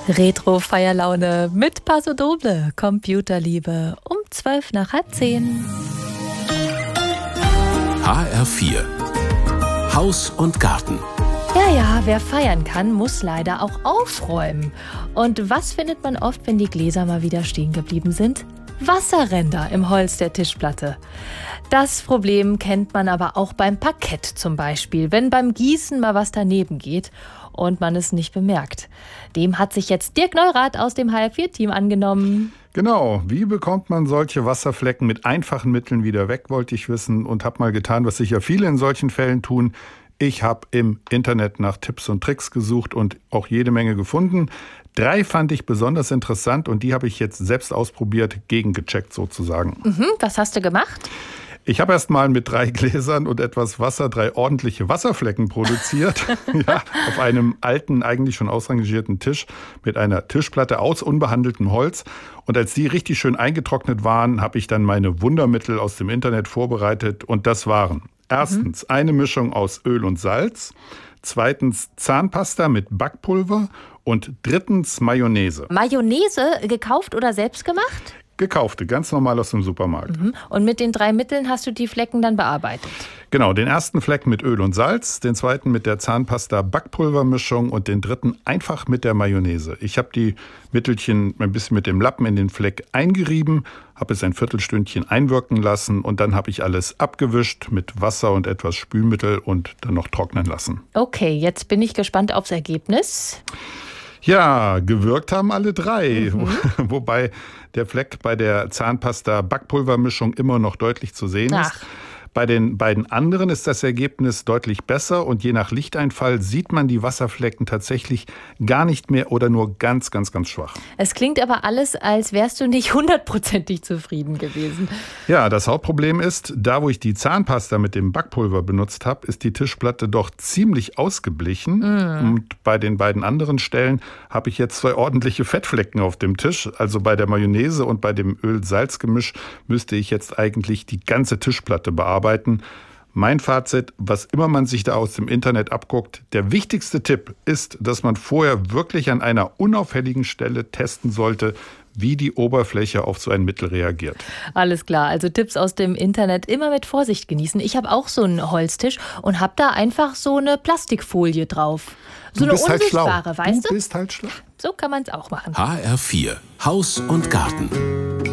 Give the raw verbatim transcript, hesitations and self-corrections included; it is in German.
Retro-Feierlaune mit Paso Doble, Computerliebe um zwölf nach halb zehn. H R vier Haus und Garten. Ja, ja, wer feiern kann, muss leider auch aufräumen. Und was findet man oft, wenn die Gläser mal wieder stehen geblieben sind? Wasserränder im Holz der Tischplatte. Das Problem kennt man aber auch beim Parkett zum Beispiel, wenn beim Gießen mal was daneben geht und man es nicht bemerkt. Dem hat sich jetzt Dirk Neurath aus dem H R vier Team angenommen. Genau, wie bekommt man solche Wasserflecken mit einfachen Mitteln wieder weg, wollte ich wissen, und habe mal getan, was sicher viele in solchen Fällen tun. Ich habe im Internet nach Tipps und Tricks gesucht und auch jede Menge gefunden. Drei fand ich besonders interessant und die habe ich jetzt selbst ausprobiert, gegengecheckt sozusagen. Mhm, was hast du gemacht? Ich habe erst mal mit drei Gläsern und etwas Wasser drei ordentliche Wasserflecken produziert. Ja, auf einem alten, eigentlich schon ausrangierten Tisch mit einer Tischplatte aus unbehandeltem Holz. Und als die richtig schön eingetrocknet waren, habe ich dann meine Wundermittel aus dem Internet vorbereitet. Und das waren erstens mhm. eine Mischung aus Öl und Salz, zweitens Zahnpasta mit Backpulver und drittens Mayonnaise. Mayonnaise gekauft oder selbst gemacht? Gekaufte, ganz normal aus dem Supermarkt. Mhm. Und mit den drei Mitteln hast du die Flecken dann bearbeitet? Genau, den ersten Fleck mit Öl und Salz, den zweiten mit der Zahnpasta-Backpulvermischung und den dritten einfach mit der Mayonnaise. Ich habe die Mittelchen ein bisschen mit dem Lappen in den Fleck eingerieben, habe es ein Viertelstündchen einwirken lassen und dann habe ich alles abgewischt mit Wasser und etwas Spülmittel und dann noch trocknen lassen. Okay, jetzt bin ich gespannt aufs Ergebnis. Ja, gewirkt haben alle drei, mhm. wobei der Fleck bei der Zahnpasta-Backpulvermischung immer noch deutlich zu sehen Ach. ist. Bei den beiden anderen ist das Ergebnis deutlich besser und je nach Lichteinfall sieht man die Wasserflecken tatsächlich gar nicht mehr oder nur ganz, ganz, ganz schwach. Es klingt aber alles, als wärst du nicht hundertprozentig zufrieden gewesen. Ja, das Hauptproblem ist, da wo ich die Zahnpasta mit dem Backpulver benutzt habe, ist die Tischplatte doch ziemlich ausgeblichen. Mm. Und bei den beiden anderen Stellen habe ich jetzt zwei ordentliche Fettflecken auf dem Tisch. Also bei der Mayonnaise und bei dem Öl-Salz-Gemisch müsste ich jetzt eigentlich die ganze Tischplatte bearbeiten. Mein Fazit, was immer man sich da aus dem Internet abguckt, der wichtigste Tipp ist, dass man vorher wirklich an einer unauffälligen Stelle testen sollte, wie die Oberfläche auf so ein Mittel reagiert. Alles klar, also Tipps aus dem Internet immer mit Vorsicht genießen. Ich habe auch so einen Holztisch und habe da einfach so eine Plastikfolie drauf. So du bist eine unsichtbare, halt schlau. weißt du? Du bist halt schlau. So kann man es auch machen. H R vier Haus und Garten.